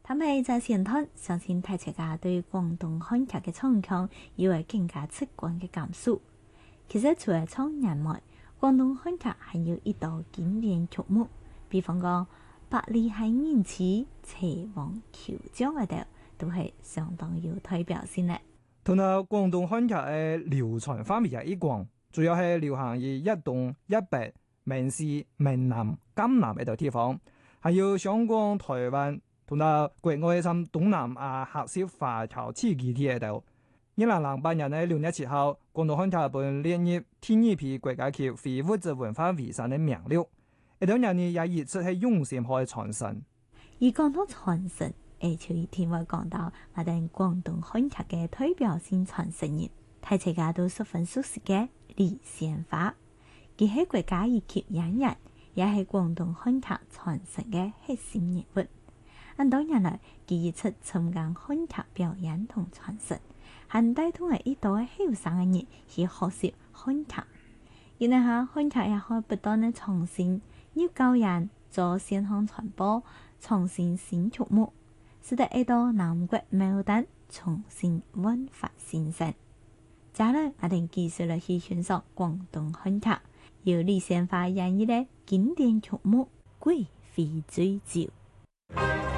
他們在前端相信大家對廣東漢劇嘅唱腔有會更加直觀嘅感受。其實除了唱人外，廣東漢劇還有一道經典曲目，比方講《百里香人痴》《齊王求將》嗰度，都係相當有代表性嘅。 同埋廣東漢劇嘅流傳範圍一廣，主要係流行於一東一北、閩西、閩南、江南呢度地方，還有香港、台灣同埋國外甚東南亞客家華僑地區喺度。2008年嘅6月7號，廣東漢劇本列入第二批國家級非物質文化遺產嘅名錄。呢兩年也一直係用心去傳承。 而講到傳承，就一定會講到我哋廣東漢劇嘅代表性傳承人，大家都十分熟悉嘅李仙花。佢係國家一級演員，也係廣東漢劇傳承嘅核心人物。咁多年來，佢一直參加漢劇表演同傳承，還帶動係一代後生嘅人去學習漢劇。然後下漢劇也可以不斷嘅創新，要教人做線上傳播，創新新曲目，使得一道南國牡丹重新煥發新生。接下來我哋繼續嚟去欣賞廣東漢劇，由李仙花演繹嘅經典曲目《貴妃醉酒》。